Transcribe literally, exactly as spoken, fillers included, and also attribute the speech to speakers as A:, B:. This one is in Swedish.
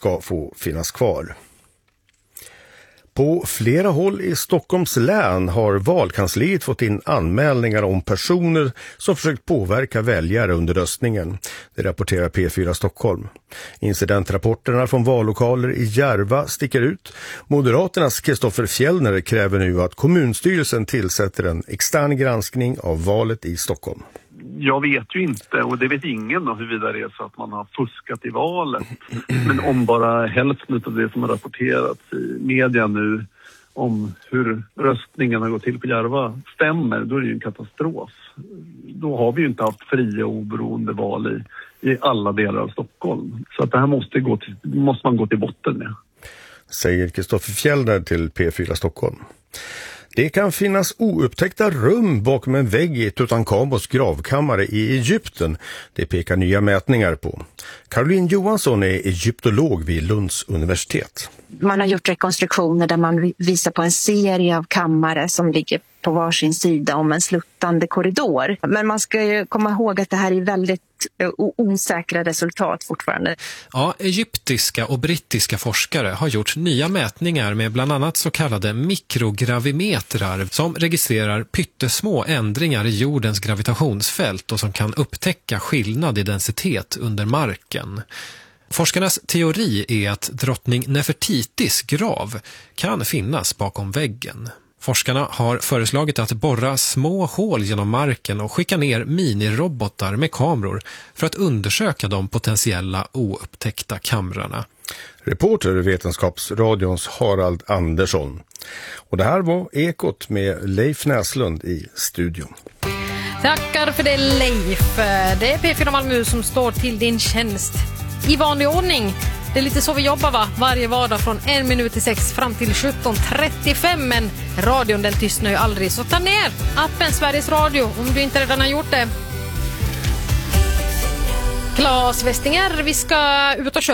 A: ska få finnas kvar. På flera håll i Stockholms län har valkansliet fått in anmälningar om personer som försökt påverka väljare under röstningen. Det rapporterar P fyra Stockholm. Incidentrapporterna från vallokaler i Järva sticker ut. Moderaternas Kristoffer Fjellner kräver nu att kommunstyrelsen tillsätter en extern granskning av valet i Stockholm.
B: Jag vet ju inte, och det vet ingen om huruvida det är så att man har fuskat i valet. Men om bara hälften av det som har rapporterats i media nu om hur röstningen har gått till på Järva stämmer, då är det ju en katastrof. Då har vi ju inte haft fria och oberoende val i, i alla delar av Stockholm. Så att det här måste, gå till, måste man gå till botten med.
A: Säger Kristoffer Fjellner till P fyra Stockholm. Det kan finnas oupptäckta rum bakom en vägg i Tutankhamons gravkammare i Egypten. Det pekar nya mätningar på. Caroline Johansson är egyptolog vid Lunds universitet.
C: Man har gjort rekonstruktioner där man visar på en serie av kammare som ligger på varsin sida om en sluttande korridor. Men man ska ju komma ihåg att det här är väldigt osäkra resultat fortfarande.
D: Ja, egyptiska och brittiska forskare har gjort nya mätningar med bland annat så kallade mikrogravimetrar som registrerar pyttesmå ändringar i jordens gravitationsfält och som kan upptäcka skillnad i densitet under marken. Forskarnas teori är att drottning Nefertitis grav kan finnas bakom väggen. Forskarna har föreslagit att borra små hål genom marken och skicka ner minirobotar med kameror för att undersöka de potentiella oupptäckta kamrarna.
A: Reporter Vetenskapsradions Harald Andersson. Och det här var Ekot med Leif Näslund i studion.
E: Tackar för det, Leif. Det är P fyra Malmö som står till din tjänst i vanlig ordning. Det är lite så vi jobbar, va? Varje vardag från en minut till sex fram till sjutton trettiofem. Men radion, den tystnar ju aldrig. Så ta ner appen Sveriges Radio om du inte redan har gjort det. Claes Westinger, vi ska ut och köra.